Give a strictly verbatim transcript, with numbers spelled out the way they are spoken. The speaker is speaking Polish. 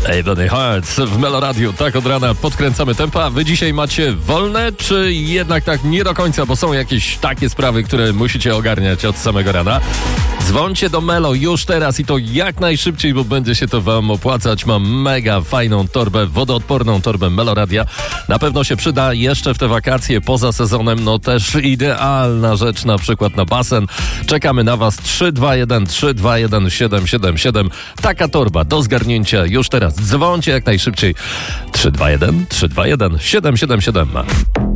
Ebony Hearts w Meloradiu. Tak od rana podkręcamy tempa. Wy dzisiaj macie wolne, czy jednak tak nie do końca, bo są jakieś takie sprawy, które musicie ogarniać od samego rana? Dzwońcie do Melo już teraz i to jak najszybciej, bo będzie się to wam opłacać. Mam mega fajną torbę, wodoodporną torbę Meloradia. Na pewno się przyda jeszcze w te wakacje poza sezonem. No też idealna rzecz na przykład na basen. Czekamy na was. trzy dwa jeden trzy dwa jeden siedem siedem siedem. Taka torba do zgarnięcia już teraz. Dzwońcie jak najszybciej. trzy dwa jeden trzy dwa jeden siedem siedem siedem.